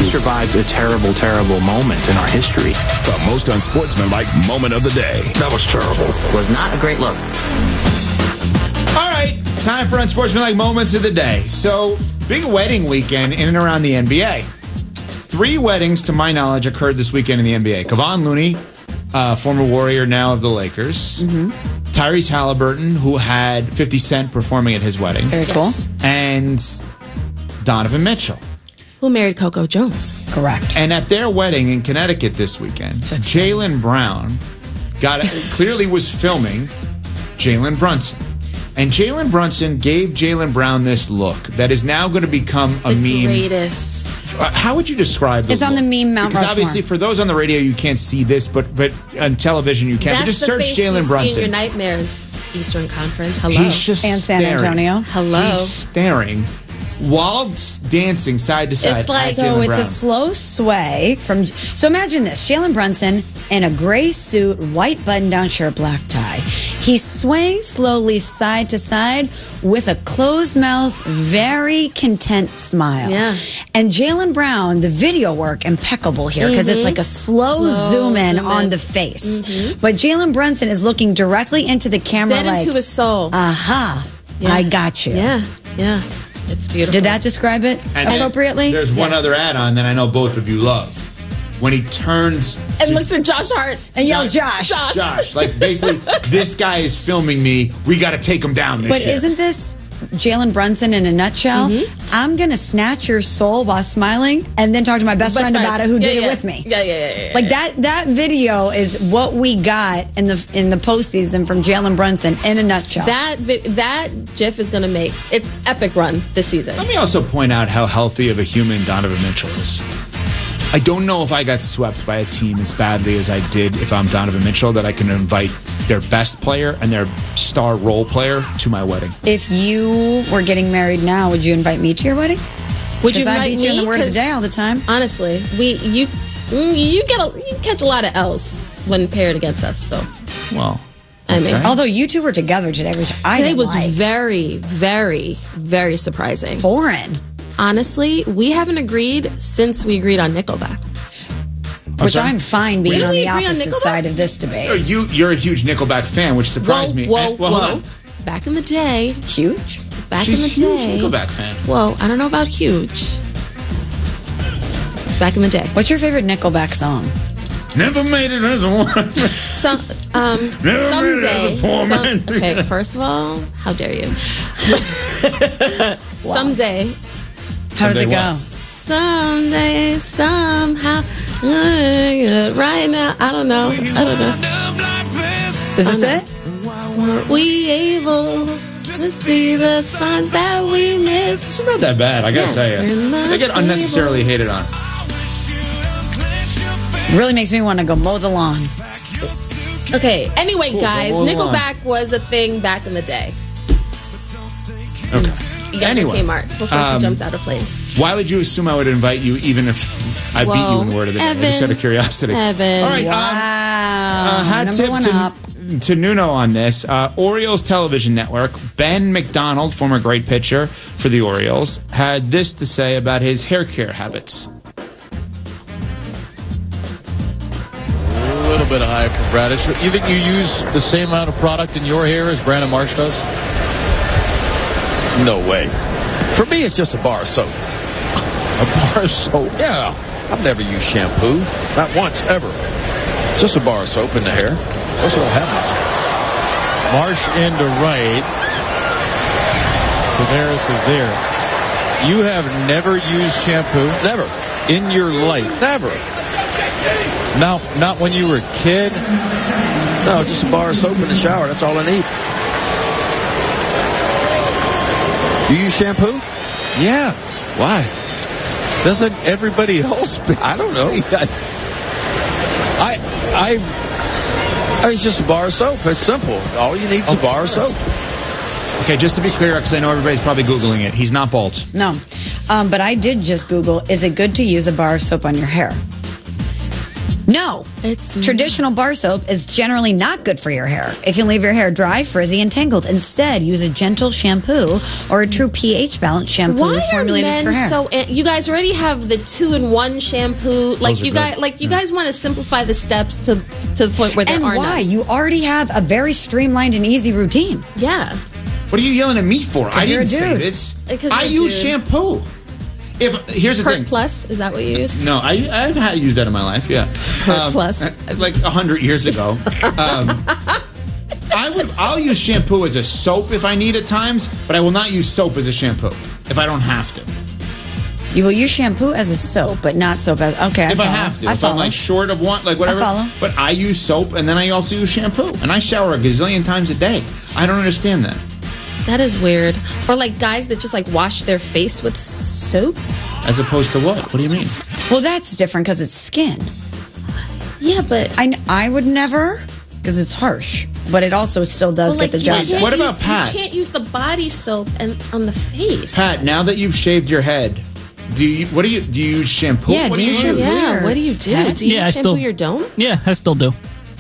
survived a terrible, terrible moment in our history. The most unsportsmanlike moment of the day. That was terrible. Was not a great look. All right, time for unsportsmanlike moments of the day. So, big wedding weekend in and around the NBA. 3 weddings, to my knowledge, occurred this weekend in the NBA. Kevon Looney, former Warrior, now of the Lakers. Tyrese Halliburton, who had 50 Cent performing at his wedding. Very cool. And Donovan Mitchell. Who married Coco Jones. Correct. And at their wedding in Connecticut this weekend, Jaylen Brown clearly was filming Jalen Brunson. And Jalen Brunson gave Jaylen Brown this look that is now going to become a meme. Greatest. How would you describe it? It's on the meme Mount Because Rushmore. obviously, for those on the radio, you can't see this, but on television you can. But just search Jalen Brunson. See in your nightmares. Eastern Conference. Hello. He's just and San staring. Antonio. Hello. He's staring while dancing side to side. It's like- So it's a slow sway from. So imagine this: Jalen Brunson in a gray suit, white button-down shirt, black tie. He's swaying slowly side to side with a closed mouth, very content smile. Yeah. And Jaylen Brown, the video work impeccable here because it's like a slow zoom in on the face. But Jalen Brunson is looking directly into the camera, Dead like, into his soul. "Aha, Yeah. I got you." Yeah. It's beautiful. Did that describe it And then appropriately? There's one other add-on that I know both of you love. When he turns And looks at Josh Hart. And yells, "Josh!" Josh, like basically, this guy is filming me. We got to take him down. But isn't this Jalen Brunson in a nutshell? I'm going to snatch your soul while smiling and then talk to my best friend about it who did it with me. Yeah. Like that video is what we got in the postseason from Jalen Brunson in a nutshell. That GIF is going to make its epic run this season. Let me also point out how healthy of a human Donovan Mitchell is. I don't know if I got swept by a team as badly as I did if I'm Donovan Mitchell, that I can invite their best player and their star role player to my wedding. If you were getting married now, would you invite me to your wedding? Would you Because I invite beat you in me? the word of the 'Cause day all the time. Honestly, you catch a lot of L's when paired against us. So Well, I mean, Although you two were together today, which I today didn't was like. very, very, very surprising. Foreign. Honestly, we haven't agreed since we agreed on Nickelback. Which sorry? I'm fine being Didn't on we the agree on opposite Nickelback? side of this debate. you're a huge Nickelback fan, which surprised me. Whoa, Well, hold on. Back in the day. Huge. Back She's in a the huge day. Nickelback fan. Whoa, I don't know about huge. Back in the day. What's your favorite Nickelback song? Never made it as a woman. Never made it as a poor man. Okay, first of all, how dare you? Someday. How does it Someday go? what? Someday, somehow, right now, I don't know. Is this it? We able to see the signs that we miss. It's not that bad, I gotta tell you. They get unnecessarily hated on. Really makes me want to go mow the lawn. Okay, anyway, guys, hold on. Nickelback was a thing back in the day. Okay. You got Anyway, Kmart before she jumped out of planes. why would you assume I would invite you even if I beat you in the word of the day? Just out of curiosity. Evan. All right. Wow. Hot Number tip one up. to Nuno on this. Orioles television network, Ben McDonald, former great pitcher for the Orioles, had this to say about his hair care habits. A little bit high for Bradish. You think you use the same amount of product in your hair as Brandon Marsh does? No way. For me, it's just a bar of soap. A bar of soap? Yeah. I've never used shampoo. Not once, ever. Just a bar of soap in the hair. That's what happens. Marsh into right. Tavares is there. You have never used shampoo? Never. In your life? Never. Now, not when you were a kid? No, just a bar of soap in the shower. That's all I need. You use shampoo? Yeah. Why? Doesn't everybody else? I don't know. It's just a bar of soap. It's simple. All you need is a bar of soap. Okay, just to be clear, because I know everybody's probably Googling it, he's not bald. No. But I did just Google, is it good to use a bar of soap on your hair? No. It's Traditional bar soap is generally not good for your hair. It can leave your hair dry, frizzy, and tangled. Instead, use a gentle shampoo or a true pH balanced shampoo Why are formulated men for hair. so? You guys already have the 2-in-1 shampoo. Like Those are you good. guys, you guys want to simplify the steps to the point where there and are why? none. You already have a very streamlined and easy routine. Yeah. What are you yelling at me for? I you're a didn't say dude. this. Because I you're a use dude. shampoo. Here's the Pert thing. Plus, is that what you use? No, I've had used that in my life. Yeah, Plus. like 100 years ago. I'll use shampoo as a soap if I need at times, but I will not use soap as a shampoo if I don't have to. You will use shampoo as a soap, but not soap as okay. If I have to, I if follow. I'm like short of one, like whatever. follow. But I use soap and then I also use shampoo, and I shower a gazillion times a day. I don't understand that. That is weird. Or like guys that just like wash their face with soap. As opposed to what? What do you mean? Well, that's different because it's skin. Yeah, but I would never because it's harsh, but it also still does well, get the you job can't done. What about use- Pat? You can't use the body soap and on the face. Pat, now that you've shaved your head, do you use shampoo? Yeah, what do you use? shampoo? Yeah, Weird. what do you do? Pat? Do you Yeah, I shampoo still- your dome? Yeah, I still do.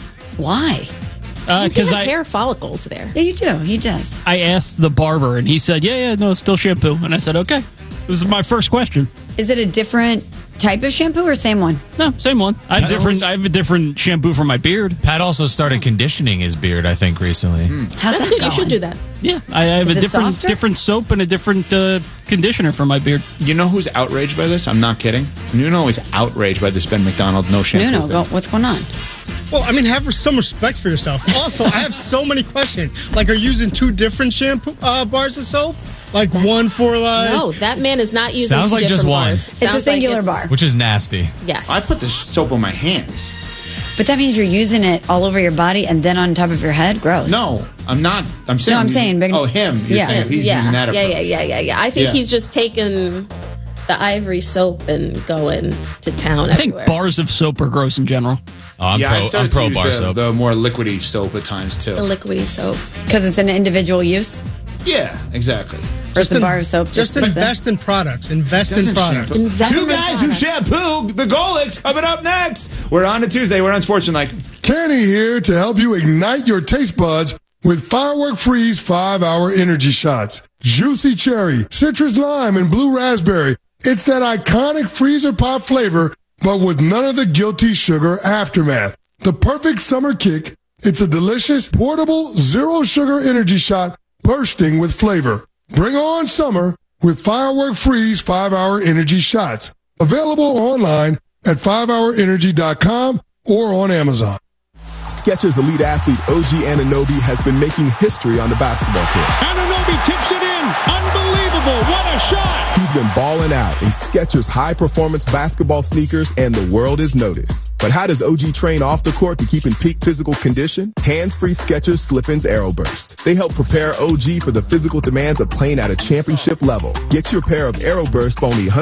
Why? He Because has I hair follicles there. Yeah, you do. He does. asked the barber and he said, yeah, no, still shampoo. And I said, okay. It was my first question. Is it a different type of shampoo or same one? No, same one. I have a different shampoo for my beard. Pat also started conditioning his beard, I think, recently. How's That's that good. going? You should do that. Yeah, I have Is a it softer? different soap and a different conditioner for my beard. You know who's outraged by this? I'm not kidding. Nuno is outraged by this Ben McDonald no shampoo No, thing. go, what's going on? Well, I mean, have some respect for yourself. Also, I have so many questions. Like, are you using 2 different shampoo bars of soap? Like one for like... No, that man is not using Sounds two like just different one. bars. It's a Sounds singular like bar. Which is nasty. Yes. I put the soap on my hands. But that means you're using it all over your body and then on top of your head? Gross. No, I'm not. I'm saying. No, I'm using- saying big- Oh, him. You're Yeah. saying if he's using that approach. Yeah. I think Yeah. he's just taken the Ivory soap and going to town I think everywhere. bars of soap are gross in general. Oh, I'm Yeah, I pro started to use bar the, soap. the more liquidy soap at times too. The liquidy soap. Because it's an individual use? Yeah, exactly. Or is the bar of soap Just sits there? invest in products. Invest in Doesn't products. shampoo. Invest Two in guys who products. shampoo the Golics coming up next. We're on to Tuesday. We're on Sportsmanlike. Kenny here to help you ignite your taste buds with Firework Freeze 5-Hour Energy Shots. Juicy cherry, citrus lime, and blue raspberry. It's that iconic freezer pop flavor, but with none of the guilty sugar aftermath. The perfect summer kick. It's a delicious, portable, zero-sugar energy shot bursting with flavor. Bring on summer with Firework Freeze 5-Hour Energy Shots. Available online at 5hourenergy.com or on Amazon. Skechers elite athlete OG Anunoby has been making history on the basketball court. Anunoby tips it in. Unbelievable. What a shot. He's been balling out in Skechers high-performance basketball sneakers, and the world has noticed. But how does OG train off the court to keep in peak physical condition? Hands-free Skechers Slip-ins Aeroburst. They help prepare OG for the physical demands of playing at a championship level. Get your pair of Aeroburst for only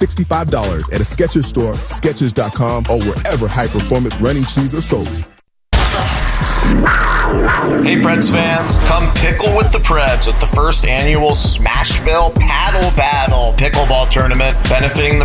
$165 at a Skechers store, Skechers.com, or wherever high-performance running shoes are sold. Hey Preds fans, come pickle with the Preds at the first annual Smashville Paddle Battle pickleball tournament benefiting the